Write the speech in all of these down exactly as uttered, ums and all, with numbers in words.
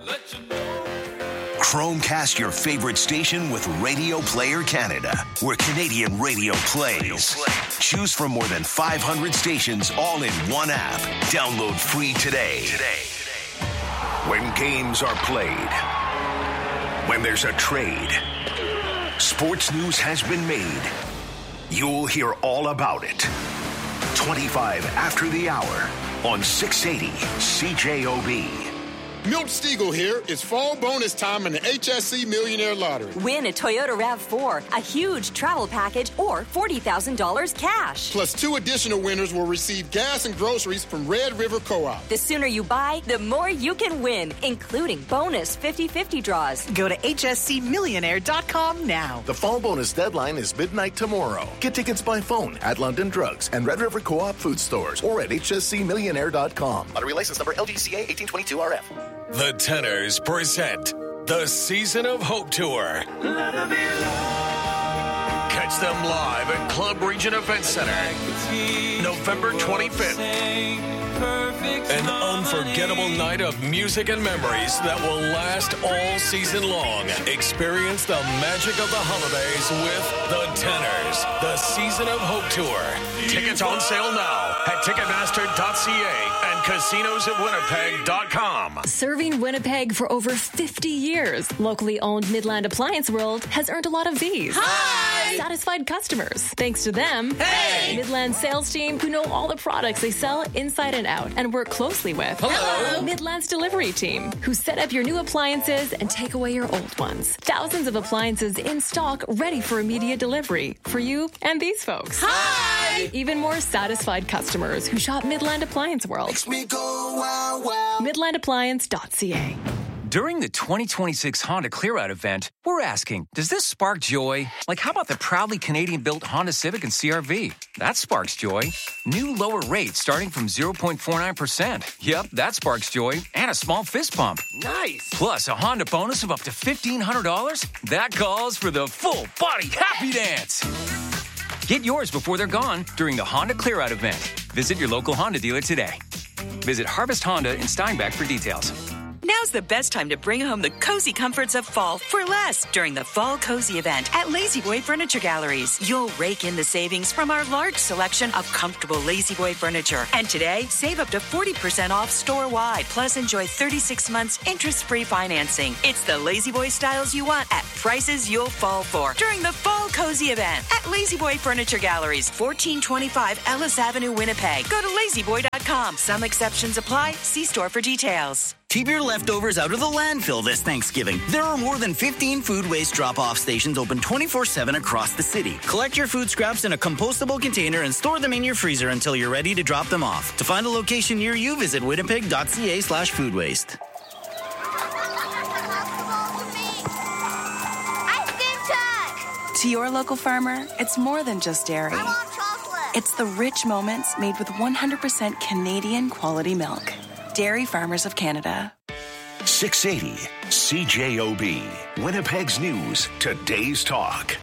Chromecast your favorite station with Radio Player Canada, where Canadian radio plays. Choose from more than five hundred stations all in one app. Download free today. When games are played, when there's a trade, sports news has been made. You'll hear all about it. twenty-five after the hour on six eighty C J O B. Milt Stiegel here. It's fall bonus time in the H S C Millionaire Lottery. Win a Toyota RAV four, a huge travel package, or forty thousand dollars cash. Plus, two additional winners will receive gas and groceries from Red River Co-op. The sooner you buy, the more you can win, including bonus fifty-fifty draws. Go to H S C millionaire dot com now. The fall bonus deadline is midnight tomorrow. Get tickets by phone at London Drugs and Red River Co-op food stores or at H S C millionaire dot com. Lottery license number L G C A eighteen twenty-two R F. The Tenors present the Season of Hope Tour. Catch them live at Club Region Event Center, November twenty-fifth. An unforgettable night of music and memories that will last all season long. Experience the magic of the holidays with the Tenors, the Season of Hope Tour. Tickets on sale now at Ticketmaster dot C A and casinos at winnipeg dot com. Serving Winnipeg for over fifty years, locally owned Midland Appliance World has earned a lot of these. Hi! Satisfied customers. Thanks to them, hey! Midland sales team who know all the products they sell inside and out and work closely with. Hello! Midland's delivery team who set up your new appliances and take away your old ones. Thousands of appliances in stock ready for immediate delivery for you and these folks. Hi! Even more satisfied customers who shop Midland Appliance World. Makes me go wow wow. midland appliance dot C A. During the twenty twenty-six Honda Clear Out event, we're asking, does this spark joy? Like, how about the proudly Canadian-built Honda Civic and C R V? That sparks joy. New lower rates starting from zero point four nine percent. Yep, that sparks joy. And a small fist pump. Nice. Plus a Honda bonus of up to fifteen hundred dollars. That calls for the full-body happy dance. Get yours before they're gone during the Honda Clear Out event. Visit your local Honda dealer today. Visit Harvest Honda in Steinbach for details. Now's the best time to bring home the cozy comforts of fall for less during the Fall Cozy event at La-Z-Boy Furniture Galleries. You'll rake in the savings from our large selection of comfortable La-Z-Boy furniture. And today, save up to forty percent off store-wide, plus enjoy thirty-six months interest-free financing. It's the La-Z-Boy styles you want at prices you'll fall for during the Fall Cozy event at La-Z-Boy Furniture Galleries, fourteen twenty-five Ellis Avenue, Winnipeg. Go to lazy boy dot com. Some exceptions apply. See store for details. Keep your leftovers out of the landfill this Thanksgiving. There are more than fifteen food waste drop-off stations open twenty-four seven across the city. Collect your food scraps in a compostable container and store them in your freezer until you're ready to drop them off. To find a location near you, visit winnipeg dot C A slash food waste. To your local farmer, it's more than just dairy. I want chocolate. It's the rich moments made with one hundred percent Canadian quality milk. Dairy Farmers of Canada. six eighty C J O B. Winnipeg's News. Today's Talk.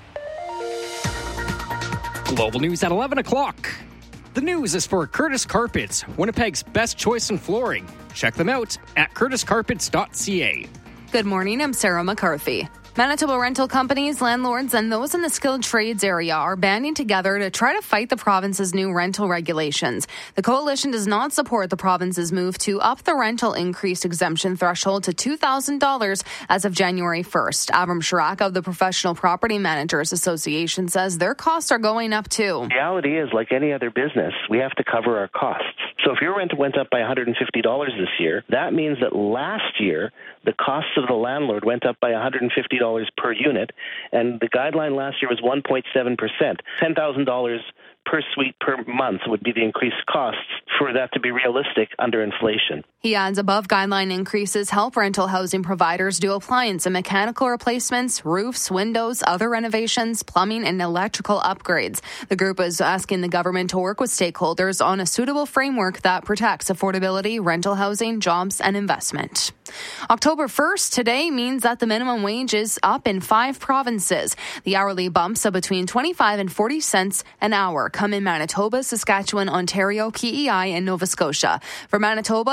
Global News at eleven o'clock. The news is for Curtis Carpets, Winnipeg's best choice in flooring. Check them out at curtis carpets dot C A. Good morning, I'm Sarah McCarthy. Manitoba rental companies, landlords, and those in the skilled trades area are banding together to try to fight the province's new rental regulations. The coalition does not support the province's move to up the rental increased exemption threshold to two thousand dollars as of January first. Avram Shirak of the Professional Property Managers Association says their costs are going up too. The reality is, like any other business, we have to cover our costs. So if your rent went up by one hundred fifty dollars this year, that means that last year the costs of the landlord went up by one hundred fifty dollars per unit, and the guideline last year was one point seven percent. ten thousand dollars per suite per month would be the increased costs for that to be realistic under inflation. He adds above guideline increases help rental housing providers do appliance and mechanical replacements, roofs, windows, other renovations, plumbing, and electrical upgrades. The group is asking the government to work with stakeholders on a suitable framework that protects affordability, rental housing, jobs, and investment. October first today means that the minimum wage is up in five provinces. The hourly bumps of between twenty-five and forty cents an hour come in Manitoba, Saskatchewan, Ontario, P E I, and Nova Scotia. For Manitoba, the wage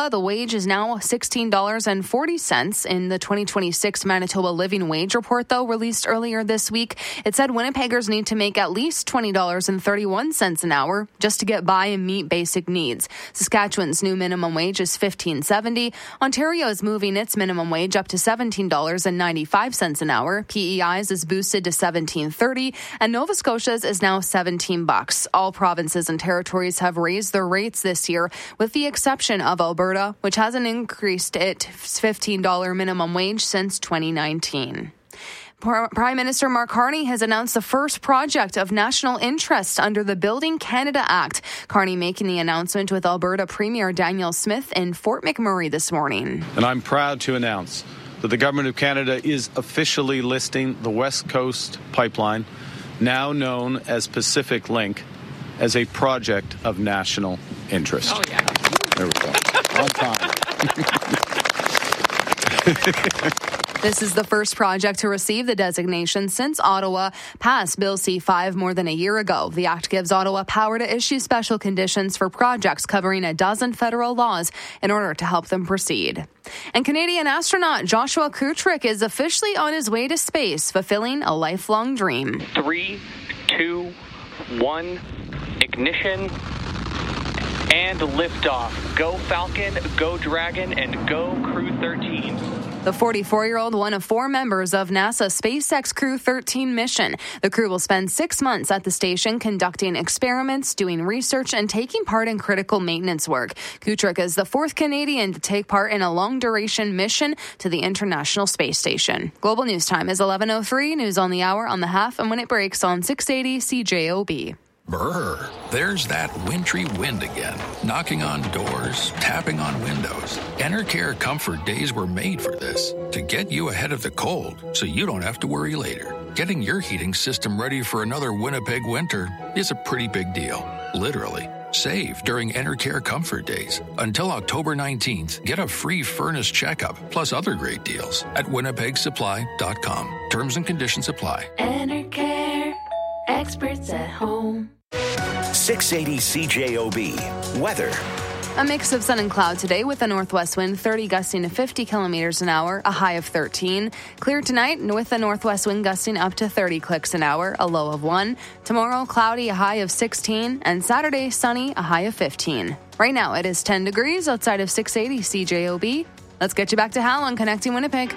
wage is now sixteen dollars and forty cents. In the twenty twenty-six Manitoba Living Wage Report, though, released earlier this week, it said Winnipeggers need to make at least twenty dollars and thirty-one cents an hour just to get by and meet basic needs. Saskatchewan's new minimum wage is fifteen dollars and seventy cents. Ontario is moving its minimum wage up to seventeen dollars and ninety-five cents an hour. P E I's is boosted to seventeen dollars and thirty cents, and Nova Scotia's is now seventeen bucks. All provinces and territories have raised their rates this year, with the exception of Alberta, which hasn't increased its fifteen dollars minimum wage since twenty nineteen. Prime Minister Mark Carney has announced the first project of national interest under the Building Canada Act. Carney making the announcement with Alberta Premier Daniel Smith in Fort McMurray this morning. And I'm proud to announce that the Government of Canada is officially listing the West Coast Pipeline, now known as Pacific Link, as a project of national interest. Oh, yeah. There we go. On time. This is the first project to receive the designation since Ottawa passed Bill C five more than a year ago. The act gives Ottawa power to issue special conditions for projects covering a dozen federal laws in order to help them proceed. And Canadian astronaut Joshua Kutrick is officially on his way to space, fulfilling a lifelong dream. Three, two, one, ignition, and liftoff. Go Falcon, go Dragon, and go Crew thirteen. The forty-four-year-old, one of four members of NASA's SpaceX Crew thirteen mission. The crew will spend six months at the station conducting experiments, doing research, and taking part in critical maintenance work. Kutrick is the fourth Canadian to take part in a long-duration mission to the International Space Station. Global News Time is eleven oh three. News on the hour, on the half, and when it breaks on six eighty C J O B. Brr, there's that wintry wind again, knocking on doors, tapping on windows. Enercare Comfort Days were made for this, to get you ahead of the cold so you don't have to worry later. Getting your heating system ready for another Winnipeg winter is a pretty big deal, literally. Save during Enercare Comfort Days. Until October nineteenth, get a free furnace checkup, plus other great deals at winnipeg supply dot com. Terms and conditions apply. Enercare, experts at home. six eighty C J O B. Weather. A mix of sun and cloud today with a northwest wind thirty gusting to fifty kilometers an hour, a high of thirteen. Clear tonight with a northwest wind gusting up to thirty clicks an hour, a low of one. Tomorrow, cloudy, a high of sixteen. And Saturday, sunny, a high of fifteen. Right now, it is ten degrees outside of six eighty C J O B. Let's get you back to Hal on Connecting Winnipeg.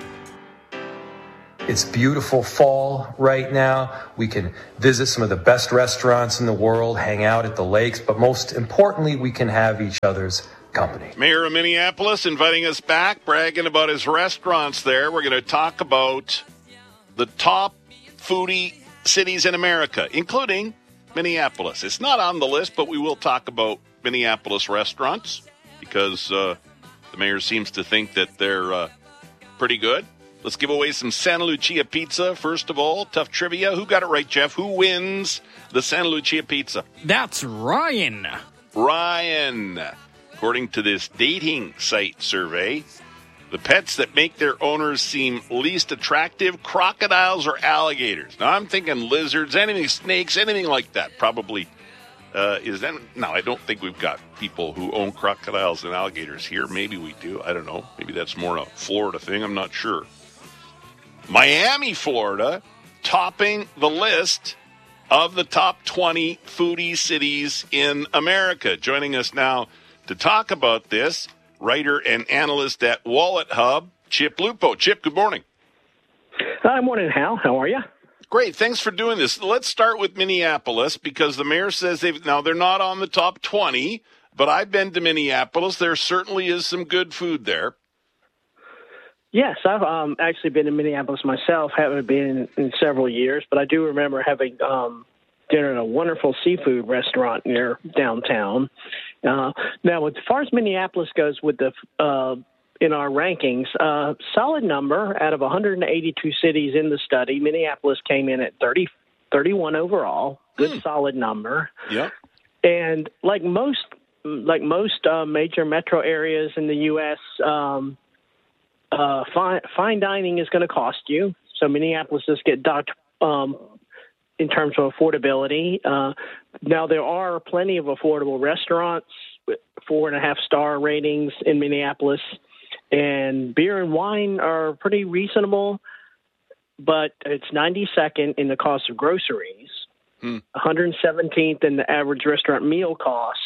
It's beautiful fall right now. We can visit some of the best restaurants in the world, hang out at the lakes, but most importantly, we can have each other's company. Mayor of Minneapolis inviting us back, bragging about his restaurants there. We're going to talk about the top foodie cities in America, including Minneapolis. It's not on the list, but we will talk about Minneapolis restaurants because uh, the mayor seems to think that they're uh, pretty good. Let's give away some Santa Lucia pizza. First of all, tough trivia. Who got it right, Jeff? Who wins the Santa Lucia pizza? That's Ryan. Ryan. According to this dating site survey, the pets that make their owners seem least attractive, crocodiles or alligators. Now, I'm thinking lizards, anything, snakes, anything like that. Probably uh, is that. Now, I don't think we've got people who own crocodiles and alligators here. Maybe we do. I don't know. Maybe that's more a Florida thing. I'm not sure. Miami, Florida, topping the list of the top twenty foodie cities in America. Joining us now to talk about this, writer and analyst at Wallet Hub, Chip Lupo. Chip, good morning. Good morning, Hal. How are you? Great. Thanks for doing this. Let's start with Minneapolis because the mayor says they've now they're not on the top twenty, but I've been to Minneapolis. There certainly is some good food there. Yes, I've um, actually been in Minneapolis myself. Haven't been in, in several years, but I do remember having um, dinner at a wonderful seafood restaurant near downtown. Uh, now, as far as Minneapolis goes, with the uh, in our rankings, uh, solid number out of one hundred eighty-two cities in the study. Minneapolis came in at thirty, thirty-one overall. Good, hmm. solid number. Yeah. And like most, like most uh, major metro areas in the U S. Um, Uh, fine, fine dining is going to cost you. So Minneapolis does get docked um, in terms of affordability. Uh, now, there are plenty of affordable restaurants four and a half star ratings in Minneapolis. And beer and wine are pretty reasonable, but it's ninety-second in the cost of groceries, hmm. one hundred seventeenth in the average restaurant meal cost,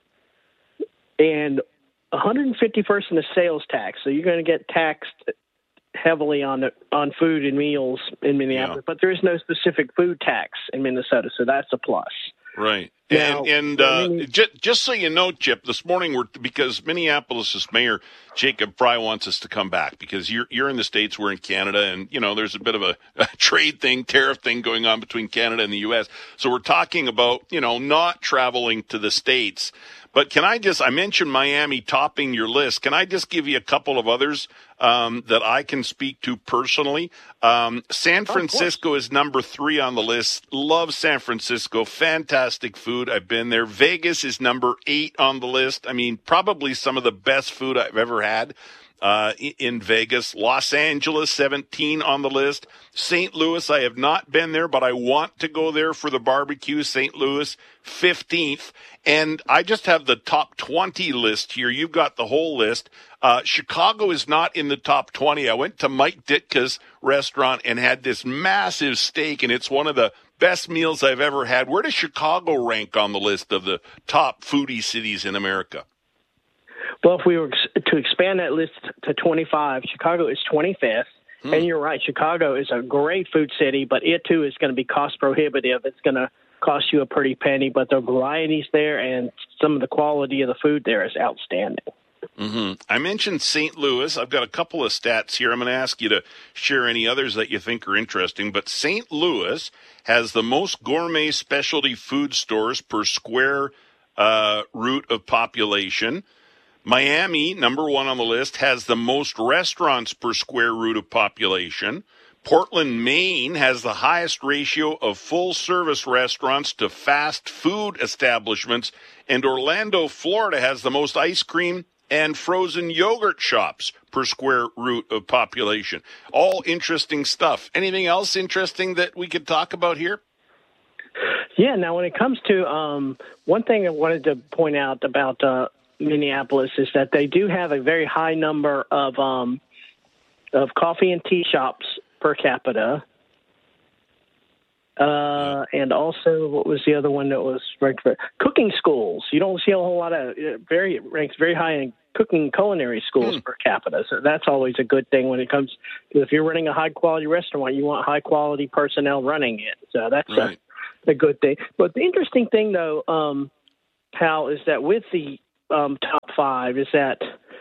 and one hundred fifty-first in the sales tax. So you're going to get taxed heavily on the, on food and meals in Minneapolis, yeah. but there is no specific food tax in Minnesota, so that's a plus. Right. Now, and and uh, just, just so you know, Chip, this morning we're because Minneapolis' Mayor Jacob Fry wants us to come back because you're you're in the States, we're in Canada, and you know there's a bit of a, a trade thing, tariff thing going on between Canada and the U S. So we're talking about you know not traveling to the States. But can I just, I mentioned Miami topping your list. Can I just give you a couple of others um, that I can speak to personally? Um, San Francisco is number three on the list. Love San Francisco. Fantastic food. I've been there. Vegas is number eight on the list. I mean, probably some of the best food I've ever had. Uh, in Vegas. Los Angeles, seventeen on the list. Saint Louis, I have not been there, but I want to go there for the barbecue. Saint Louis, fifteenth. And I just have the top twenty list here. You've got the whole list. Uh, Chicago is not in the top twenty. I went to Mike Ditka's restaurant and had this massive steak, and it's one of the best meals I've ever had. Where does Chicago rank on the list of the top foodie cities in America? Well, if we were to expand that list to twenty-five, Chicago is twenty-fifth. Hmm. And you're right, Chicago is a great food city, but it, too, is going to be cost prohibitive. It's going to cost you a pretty penny, but the varieties there and some of the quality of the food there is outstanding. Mm-hmm. I mentioned Saint Louis. I've got a couple of stats here. I'm going to ask you to share any others that you think are interesting. But Saint Louis has the most gourmet specialty food stores per square uh, root of population. Miami, number one on the list, has the most restaurants per square root of population. Portland, Maine has the highest ratio of full-service restaurants to fast food establishments. And Orlando, Florida has the most ice cream and frozen yogurt shops per square root of population. All interesting stuff. Anything else interesting that we could talk about here? Yeah, now when it comes to um, one thing I wanted to point out about uh, Minneapolis is that they do have a very high number of um, of coffee and tea shops per capita. Uh, and also, what was the other one that was ranked for? Cooking schools. You don't see a whole lot of, uh, very ranks very high in cooking culinary schools hmm. per capita. So that's always a good thing when it comes to, if you're running a high quality restaurant, you want high quality personnel running it. So that's right. a, a good thing. But the interesting thing, though, um, Hal, is that with the um, top five, is that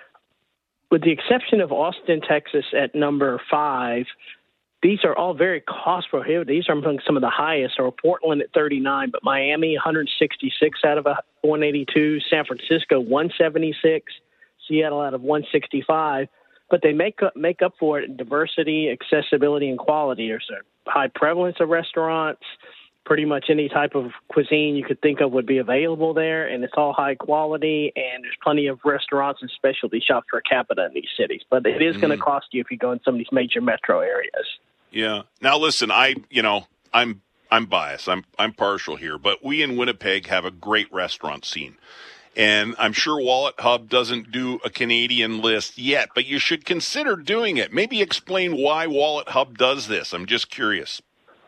with the exception of Austin, Texas at number five, these are all very cost prohibitive. These are among some of the highest, or Portland at thirty-nine, but Miami one hundred sixty-six out of one eighty-two, San Francisco one seventy-six, Seattle out of one sixty-five. But they make up, make up for it in diversity, accessibility, and quality. There's a high prevalence of restaurants. Pretty much any type of cuisine you could think of would be available there, and it's all high quality, and there's plenty of restaurants and specialty shops per capita in these cities. But it is mm-hmm. going to cost you if you go in some of these major metro areas. Yeah. Now, listen, I, you know, I'm I'm biased. I'm I'm partial here, but we in Winnipeg have a great restaurant scene. And I'm sure Wallet Hub doesn't do a Canadian list yet, but you should consider doing it. Maybe explain why Wallet Hub does this. I'm just curious.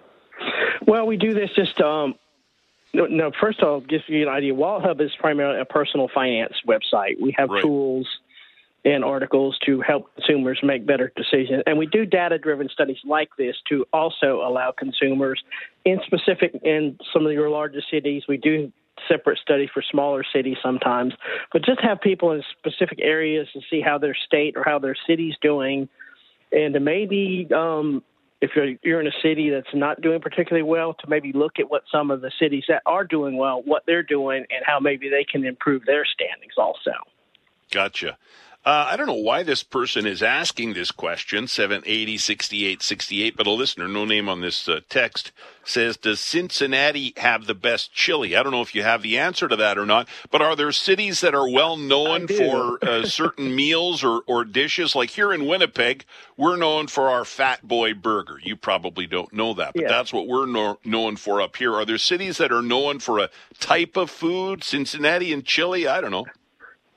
Well, we do this just, um, no, no, first I'll give you an idea. Wallet Hub is primarily a personal finance website. We have right. tools and articles to help consumers make better decisions. And we do data-driven studies like this to also allow consumers in specific, in some of your larger cities, we do separate studies for smaller cities sometimes, but just have people in specific areas to see how their state or how their city's doing, and to maybe um, if you're, you're in a city that's not doing particularly well, to maybe look at what some of the cities that are doing well, what they're doing, and how maybe they can improve their standings also. Gotcha. Uh, I don't know why this person is asking this question, seven eighty, sixty-eight sixty-eight, but a listener, no name on this uh, text, says, does Cincinnati have the best chili? I don't know if you have the answer to that or not, but are there cities that are well known for uh, certain meals or, or dishes? Like here in Winnipeg, we're known for our Fat Boy Burger. You probably don't know that, but yeah. that's what we're no, known for up here. Are there cities that are known for a type of food, Cincinnati and chili? I don't know.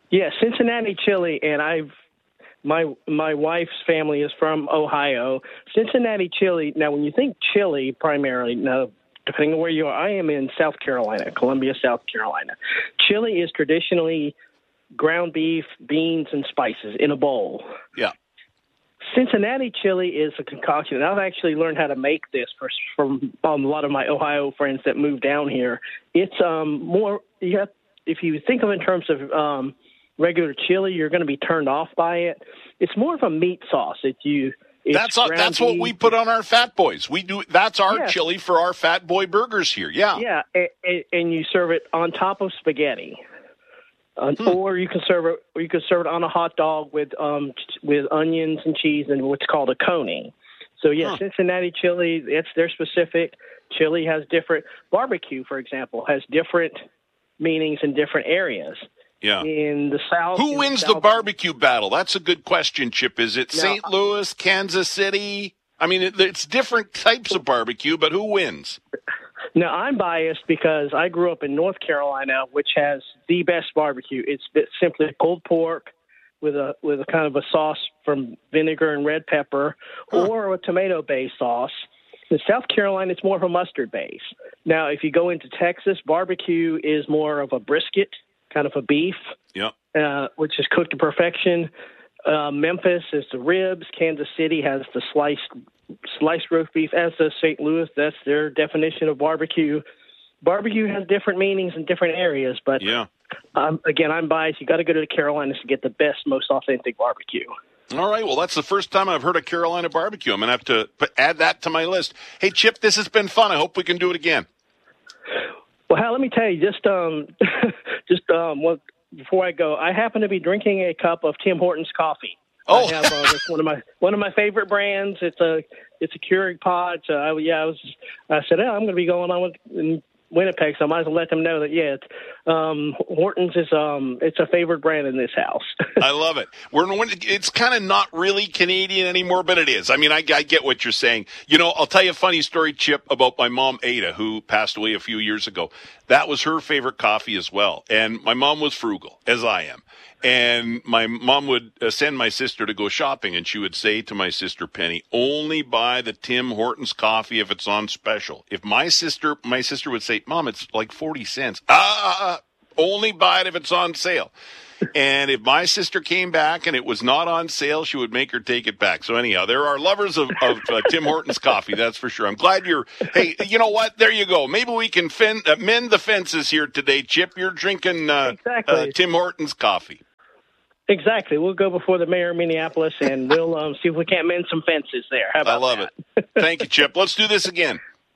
Yeah, Cincinnati chili, and I've my my wife's family is from Ohio. Cincinnati chili. Now, when you think chili, primarily, now depending on where you are, I am in South Carolina, Columbia, South Carolina. Chili is traditionally ground beef, beans, and spices in a bowl. Yeah. Cincinnati chili is a concoction, and I've actually learned how to make this for, from um, a lot of my Ohio friends that moved down here. It's um, more, you have, if you think of it in terms of um, regular chili, you're going to be turned off by it. It's more of a meat sauce. It, you, it's that's a, that's what we put on our Fat Boys. We do that's our yeah. chili for our Fat Boy burgers here. Yeah. Yeah, and, and you serve it on top of spaghetti. Uh, hmm. Or you can serve it. Or you can serve it on a hot dog with um with onions and cheese and what's called a coney. So yeah, huh. Cincinnati chili. It's their specific. Chili has different. Barbecue, for example, has different meanings in different areas. Yeah. In the South, who wins the, the barbecue battle? That's a good question, Chip. Is it no, Saint Louis, Kansas City? I mean, it, it's different types of barbecue, but who wins? Now, I'm biased because I grew up in North Carolina, which has the best barbecue. It's simply pulled pork with a with a kind of a sauce from vinegar and red pepper, huh. or a tomato-based sauce. In South Carolina, it's more of a mustard base. Now, if you go into Texas, barbecue is more of a brisket, kind of a beef, yep. uh, which is cooked to perfection. Uh, Memphis is the ribs. Kansas City has the sliced sliced roast beef, as does Saint Louis. That's their definition of barbecue. Barbecue has different meanings in different areas, but yeah. um, again, I'm biased. You got to go to the Carolinas to get the best, most authentic barbecue. All right. Well, that's the first time I've heard of Carolina barbecue. I'm going to have to put, add that to my list. Hey, Chip, this has been fun. I hope we can do it again. Well, Hal, let me tell you, just um, just um, well, before I go, I happen to be drinking a cup of Tim Hortons coffee. Oh, I have, uh, it's one of my one of my favorite brands. It's a it's a Keurig pod. So I, yeah, I was I said, oh, I'm going to be going on with in Winnipeg, so I might as well let them know that yeah, it's, um, Hortons is um it's a favorite brand in this house. I love it. We're it's kind of not really Canadian anymore, but it is. I mean, I, I get what you're saying. You know, I'll tell you a funny story, Chip, about my mom Ada, who passed away a few years ago. That was her favorite coffee as well, and my mom was frugal, as I am. And my mom would uh, send my sister to go shopping, and she would say to my sister Penny, only buy the Tim Hortons coffee if it's on special. If my sister, my sister would say, Mom, it's like forty cents. Ah, only buy it if it's on sale. And if my sister came back and it was not on sale, she would make her take it back. So anyhow, there are lovers of, of uh, Tim Hortons coffee, that's for sure. I'm glad you're, hey, you know what? There you go. Maybe we can fin- uh, mend the fences here today, Chip. You're drinking uh, exactly. uh, Tim Hortons coffee. Exactly. We'll go before the mayor of Minneapolis, and we'll um, see if we can't mend some fences there. How about I love that? it. Thank you, Chip. Let's do this again.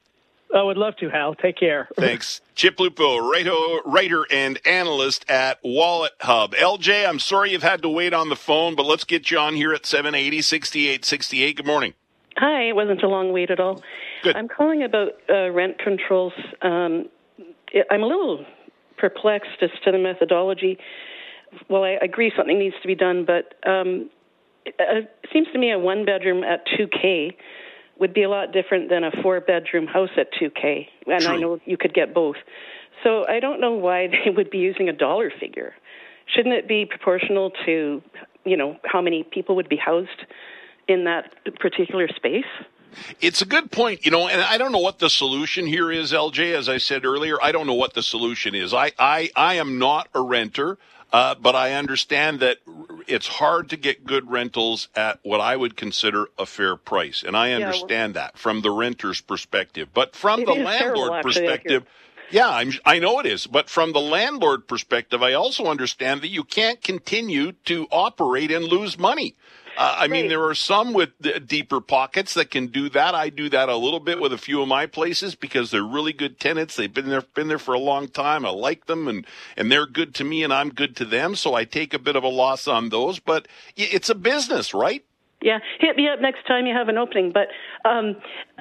I would love to, Hal. Take care. Thanks. Chip Lupo, writer and analyst at Wallet Hub. L J, I'm sorry you've had to wait on the phone, but let's get you on here at seven eighty, sixty-eight sixty-eight. Good morning. Hi. It wasn't a long wait at all. Good. I'm calling about uh, rent controls. Um, I'm a little perplexed as to the methodology. Well, I agree something needs to be done, but um, it, uh, it seems to me a one-bedroom at two K would be a lot different than a four-bedroom house at two K, and True. I know you could get both. So I don't know why they would be using a dollar figure. Shouldn't it be proportional to, you know, how many people would be housed in that particular space? It's a good point, you know, and I don't know what the solution here is, L J. As I said earlier, I don't know what the solution is. I, I, I am not a renter. Uh, but I understand that it's hard to get good rentals at what I would consider a fair price. And I understand yeah, well, that from the renter's perspective. But from the landlord terrible, actually, perspective, yeah, I'm, I know it is. But from the landlord perspective, I also understand that you can't continue to operate and lose money. Uh, I right. mean, there are some with deeper pockets that can do that. I do that a little bit with a few of my places because they're really good tenants. They've been there, been there for a long time. I like them, and, and they're good to me, and I'm good to them. So I take a bit of a loss on those. But it's a business, right? Yeah. Hit me up next time you have an opening. But um,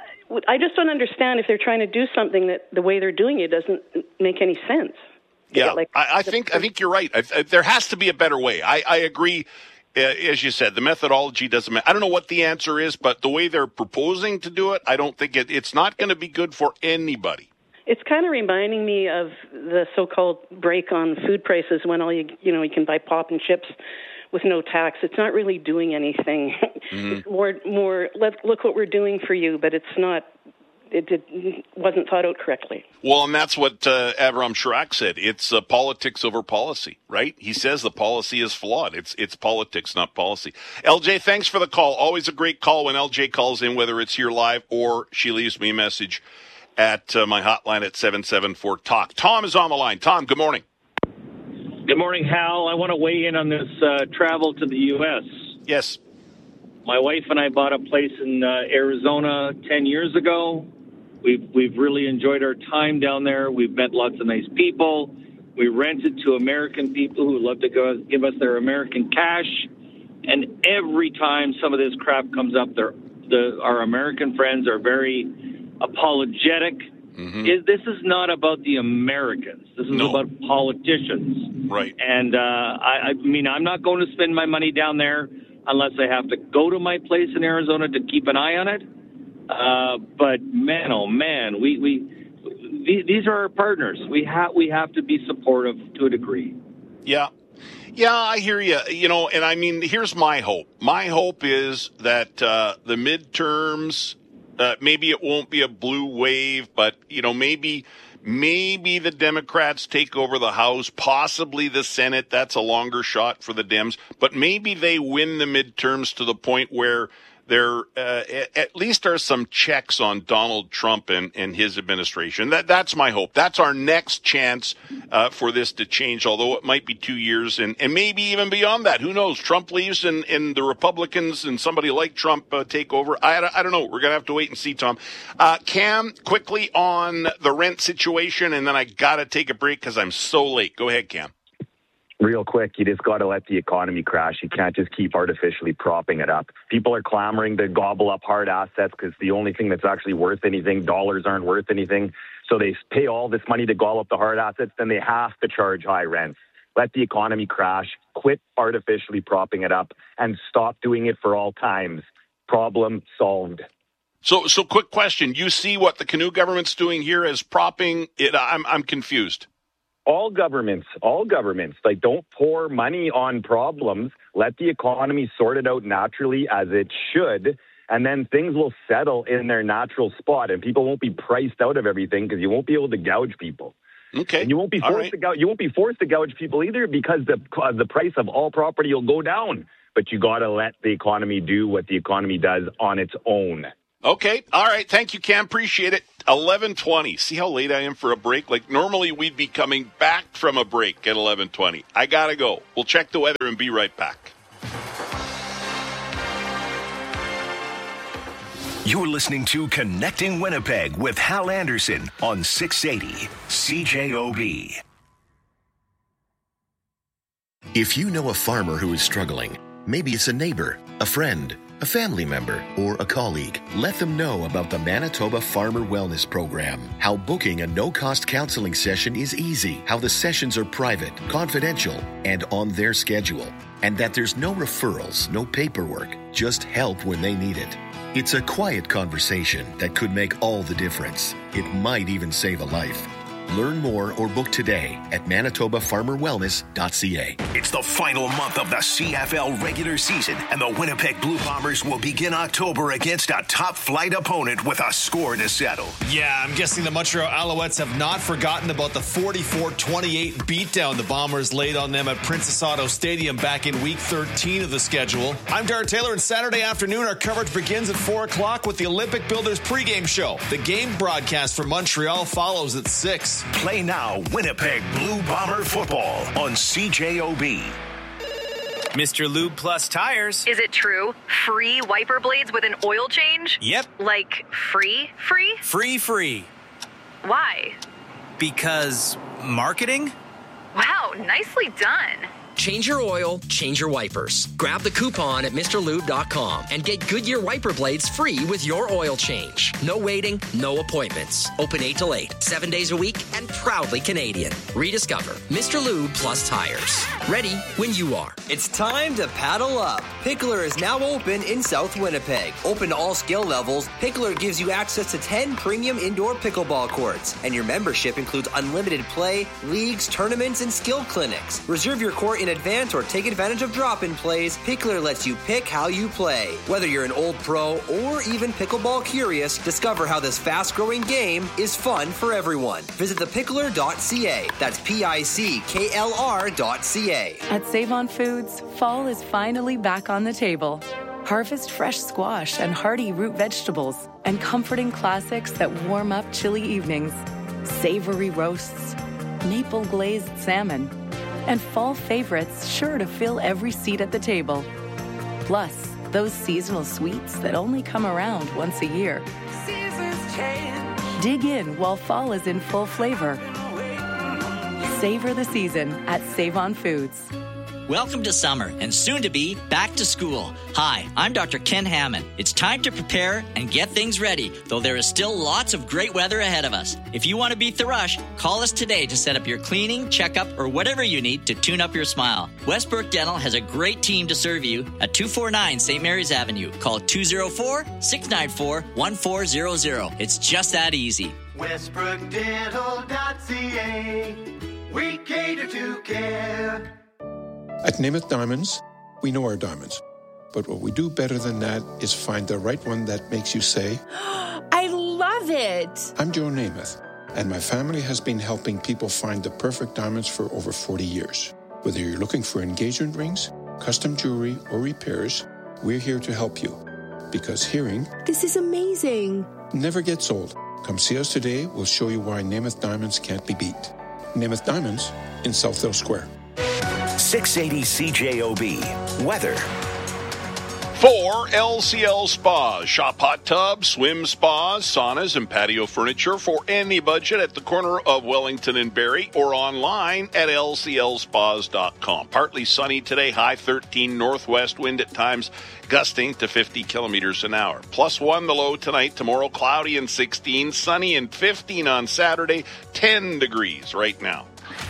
I just don't understand if they're trying to do something that the way they're doing it doesn't make any sense. Yeah, like I, I think I think you're right. I, I, there has to be a better way. I, I agree. Uh, as you said, the methodology doesn't matter. I don't know what the answer is, but the way they're proposing to do it, I don't think it, it's not going to be good for anybody. It's kind of reminding me of the so-called break on food prices when all you you know you can buy pop and chips with no tax. It's not really doing anything. Mm-hmm. more more let look what we're doing for you, but it's not. It did, wasn't thought out correctly. Well, and that's what uh, Avram Chirac said. It's uh, politics over policy, right? He says the policy is flawed. It's it's politics, not policy. L J, thanks for the call. Always a great call when L J calls in, whether it's here live or she leaves me a message at uh, my hotline at seven seven four talk. Tom is on the line. Tom, good morning. Good morning, Hal. I want to weigh in on this uh, travel to the U S. Yes. My wife and I bought a place in uh, Arizona ten years ago. We've, we've really enjoyed our time down there. We've met lots of nice people. We rented to American people who love to go, give us their American cash. And every time some of this crap comes up, the, our American friends are very apologetic. Mm-hmm. It, this is not about the Americans. This is no. about politicians. Right. And uh, I, I mean, I'm not going to spend my money down there unless I have to go to my place in Arizona to keep an eye on it. Uh, but man, oh man, we, we these are our partners. We have we have to be supportive to a degree. Yeah. Yeah, I hear you. You know, and I mean, here's my hope. My hope is that uh, the midterms, uh, maybe it won't be a blue wave, but, you know, maybe maybe the Democrats take over the House, possibly the Senate. That's a longer shot for the Dems. But maybe they win the midterms to the point where there uh, at least are some checks on Donald Trump and, and his administration. That That's my hope. That's our next chance uh, for this to change, although it might be two years and, and maybe even beyond that. Who knows? Trump leaves and, and the Republicans and somebody like Trump uh, take over. I, I don't know. We're going to have to wait and see, Tom. Uh, Cam, quickly on the rent situation, and then I got to take a break because I'm so late. Go ahead, Cam. Real quick, you just got to let the economy crash. You can't just keep artificially propping it up. People are clamoring to gobble up hard assets because the only thing that's actually worth anything, dollars aren't worth anything. So they pay all this money to gobble up the hard assets, then they have to charge high rents. Let the economy crash. Quit artificially propping it up and stop doing it for all times. Problem solved. So, so quick question. You see what the Canoe government's doing here as propping it? I'm, I'm confused. All governments, all governments, like don't pour money on problems. Let the economy sort it out naturally as it should, and then things will settle in their natural spot, and people won't be priced out of everything because you won't be able to gouge people. Okay, and you won't be forced right. to gouge. You won't be forced to gouge people either because the uh, the price of all property will go down. But you got to let the economy do what the economy does on its own. Okay. All right. Thank you, Cam. Appreciate it. eleven twenty. See how late I am for a break? Like, normally we'd be coming back from a break at eleven twenty. I got to go. We'll check the weather and be right back. You're listening to Connecting Winnipeg with Hal Anderson on six eighty C J O B. If you know a farmer who is struggling, maybe it's a neighbor, a friend, a family member, or a colleague, let them know about the Manitoba Farmer Wellness Program. How booking a no-cost counseling session is easy, how the sessions are private, confidential, and on their schedule, and that there's no referrals, no paperwork, just help when they need it. It's a quiet conversation that could make all the difference. It might even save a life. Learn more or book today at manitoba farmer wellness dot c a. It's the final month of the C F L regular season, and the Winnipeg Blue Bombers will begin October against a top-flight opponent with a score to settle. Yeah, I'm guessing the Montreal Alouettes have not forgotten about the forty-four twenty-eight beatdown the Bombers laid on them at Princess Auto Stadium back in week thirteen of the schedule. I'm Darrell Taylor, and Saturday afternoon our coverage begins at four o'clock with the Olympic Builders pregame show. The game broadcast for Montreal follows at six. Play now Winnipeg Blue Bomber football on C J O B. Mister Lube Plus Tires. Is it true? Free wiper blades with an oil change? Yep. Like free, free? Free, free. Why? Because marketing? Wow, nicely done. Change your oil, change your wipers. Grab the coupon at Mr Lube dot com and get Goodyear wiper blades free with your oil change. No waiting, no appointments. Open eight till eight, seven days a week, and proudly Canadian. Rediscover Mister Lube Plus Tires. Ready when you are. It's time to paddle up. Pickler is now open in South Winnipeg. Open to all skill levels, Pickler gives you access to ten premium indoor pickleball courts. And your membership includes unlimited play, leagues, tournaments, and skill clinics. Reserve your court in advance or take advantage of drop-in plays. Pickler lets you pick how you play. Whether you're an old pro or even pickleball curious, discover how this fast-growing game is fun for everyone. Visit the pickler dot c a. That's P I C K L R dot C A. At Save-On Foods, fall is finally back on the table. Harvest fresh squash and hearty root vegetables and comforting classics that warm up chilly evenings. Savory roasts, maple glazed salmon, and fall favorites sure to fill every seat at the table. Plus, those seasonal sweets that only come around once a year. Seasons change. Dig in while fall is in full flavor. Savor the season at Save-On Foods. Welcome to summer and soon to be back to school. Hi, I'm Doctor Ken Hammond. It's time to prepare and get things ready, though there is still lots of great weather ahead of us. If you want to beat the rush, call us today to set up your cleaning, checkup, or whatever you need to tune up your smile. Westbrook Dental has a great team to serve you at two forty-nine Saint Mary's Avenue. Call two oh four, six nine four, one four zero zero. It's just that easy. Westbrook Dental dot C A. We cater to care. At Namath Diamonds, we know our diamonds. But what we do better than that is find the right one that makes you say, I love it. I'm Joe Namath, and my family has been helping people find the perfect diamonds for over forty years. Whether you're looking for engagement rings, custom jewelry, or repairs, we're here to help you. Because hearing, this is amazing, never gets old. Come see us today. We'll show you why Namath Diamonds can't be beat. Namath Diamonds in Southdale Square. six eighty C J O B. Weather. For L C L Spas, shop hot tubs, swim spas, saunas, and patio furniture for any budget at the corner of Wellington and Barrie or online at L C L spas dot com. Partly sunny today, high thirteen, northwest wind at times gusting to fifty kilometers an hour. Plus one the low tonight, tomorrow cloudy and sixteen, sunny and fifteen on Saturday, ten degrees right now.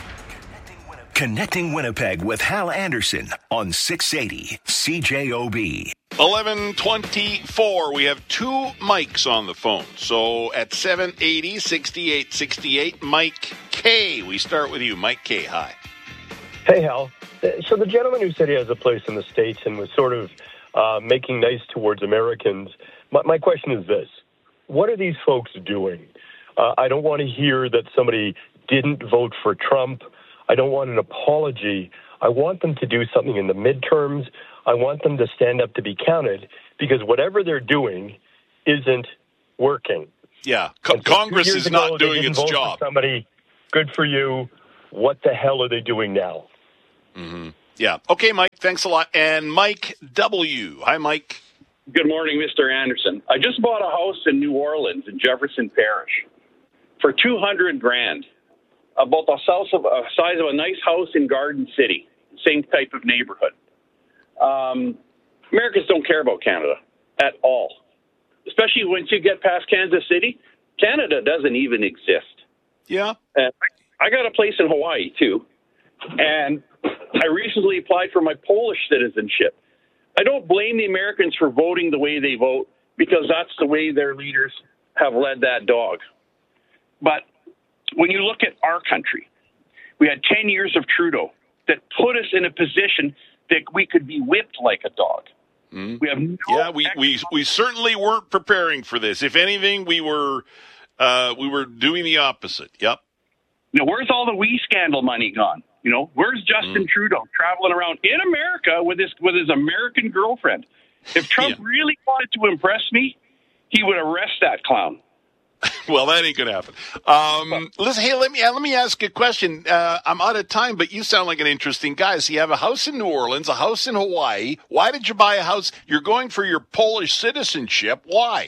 Connecting Winnipeg with Hal Anderson on six eighty C J O B. eleven twenty-four. We have two Mikes on the phone. So at seven eighty, sixty-eight sixty-eight, Mike K. We start with you. Mike K, hi. Hey, Hal. So the gentleman who said he has a place in the States and was sort of uh, making nice towards Americans, my, my question is this. What are these folks doing? Uh, I don't want to hear that somebody didn't vote for Trump. I don't want an apology. I want them to do something in the midterms. I want them to stand up to be counted because whatever they're doing isn't working. Yeah, Co- so Congress is ago, not doing its job. Somebody, good for you. What the hell are they doing now? Mm-hmm. Yeah. Okay, Mike, thanks a lot. And Mike W. Hi, Mike. Good morning, Mister Anderson. I just bought a house in New Orleans in Jefferson Parish for two hundred grand. About the size of, uh, size of a nice house in Garden City, same type of neighborhood. Um, Americans don't care about Canada at all, especially once you get past Kansas City. Canada doesn't even exist. Yeah. And I got a place in Hawaii, too, and I recently applied for my Polish citizenship. I don't blame the Americans for voting the way they vote because that's the way their leaders have led that dog. But when you look at our country, we had ten years of Trudeau that put us in a position that we could be whipped like a dog. Mm. We have no yeah, we, we we certainly weren't preparing for this. If anything, we were uh, we were doing the opposite. Yep. Now, where's all the wee scandal money gone? You know, where's Justin mm. Trudeau traveling around in America with his with his American girlfriend? If Trump yeah. really wanted to impress me, he would arrest that clown. Well, that ain't gonna happen. Um, listen, hey, let me let me ask you a question. Uh, I'm out of time, but you sound like an interesting guy. So you have a house in New Orleans, a house in Hawaii. Why did you buy a house? You're going for your Polish citizenship. Why?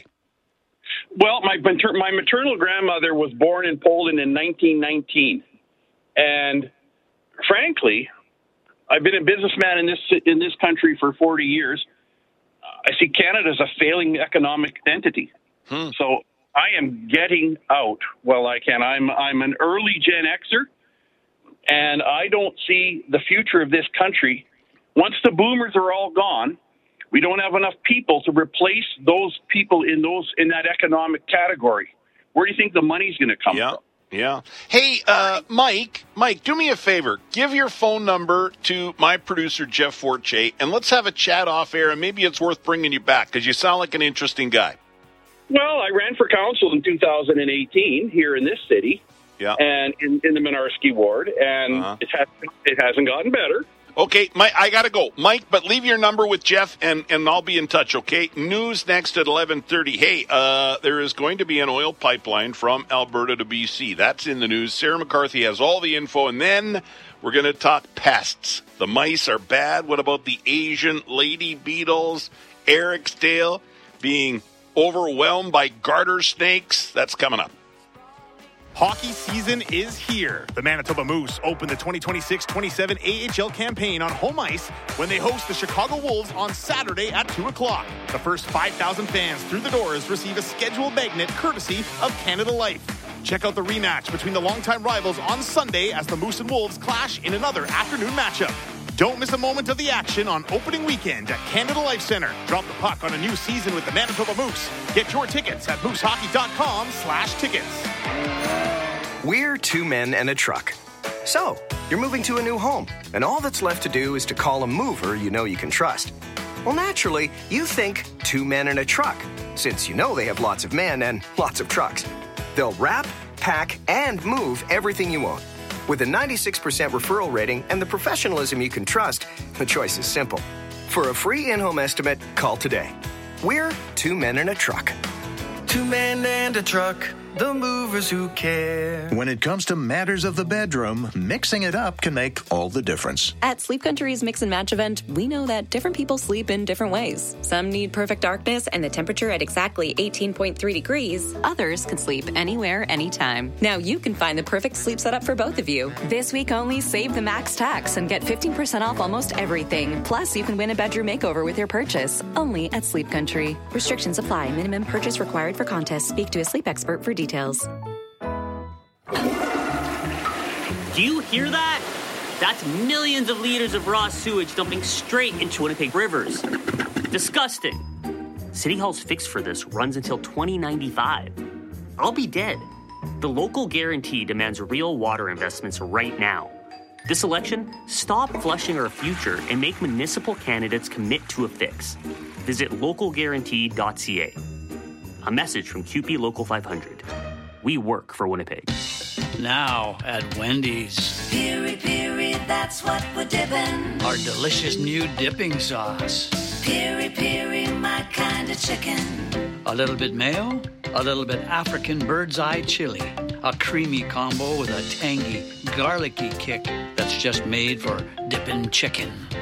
Well, my my maternal grandmother was born in Poland in nineteen nineteen, and frankly, I've been a businessman in this in this country for forty years. I see Canada as a failing economic entity. Hmm. So I am getting out while I can. I'm I'm an early Gen Xer, and I don't see the future of this country. Once the boomers are all gone, we don't have enough people to replace those people in those in that economic category. Where do you think the money's going to come yeah. from? Yeah. Hey, uh, Mike, Mike, do me a favor. Give your phone number to my producer, Jeff Forte, and let's have a chat off air, and maybe it's worth bringing you back because you sound like an interesting guy. Well, I ran for council in two thousand eighteen here in this city, yeah, and in, in the Minarski ward, and uh-huh. it, has, it hasn't gotten better. Okay, Mike, I got to go. Mike, but leave your number with Jeff, and, and I'll be in touch, okay? News next at eleven thirty. Hey, uh, there is going to be an oil pipeline from Alberta to B C. That's in the news. Sarah McCarthy has all the info, and then we're going to talk pests. The mice are bad. What about the Asian lady beetles? Ericsdale being overwhelmed by garter snakes? That's coming up. Hockey season is here. The Manitoba Moose open the twenty twenty-six twenty-seven A H L campaign on home ice when they host the Chicago Wolves on Saturday at two o'clock. The first five thousand fans through the doors receive a scheduled magnet courtesy of Canada Life. Check out the rematch between the longtime rivals on Sunday as the Moose and Wolves clash in another afternoon matchup. Don't miss a moment of the action on opening weekend at Canada Life Center. Drop the puck on a new season with the Manitoba Moose. Get your tickets at moose hockey dot com slash tickets. We're two men and a truck. So, you're moving to a new home, and all that's left to do is to call a mover you know you can trust. Well, naturally, you think two men and a truck, since you know they have lots of men and lots of trucks. They'll wrap, pack, and move everything you own. With a ninety-six percent referral rating and the professionalism you can trust, the choice is simple. For a free in-home estimate, call today. We're two men and a truck. Two men and a truck, the movers who care. When it comes to matters of the bedroom, mixing it up can make all the difference. At Sleep Country's Mix and Match event, we know that different people sleep in different ways. Some need perfect darkness and the temperature at exactly eighteen point three degrees. Others can sleep anywhere, anytime. Now you can find the perfect sleep setup for both of you. This week only, save the max tax and get fifteen percent off almost everything. Plus, you can win a bedroom makeover with your purchase. Only at Sleep Country. Restrictions apply. Minimum purchase required for contest. Speak to a sleep expert for details. Do you hear that? That's millions of liters of raw sewage dumping straight into Winnipeg rivers. Disgusting. City Hall's fix for this runs until twenty ninety-five. I'll be dead. The local guarantee demands real water investments right now. This election, stop flushing our future and make municipal candidates commit to a fix. Visit local guarantee dot c a. A message from Q P Local five hundred. We work for Winnipeg. Now at Wendy's. Piri Piri, that's what we're dipping. Our delicious new dipping sauce. Piri Piri, my kind of chicken. A little bit mayo, a little bit African bird's eye chili. A creamy combo with a tangy, garlicky kick that's just made for dipping chicken.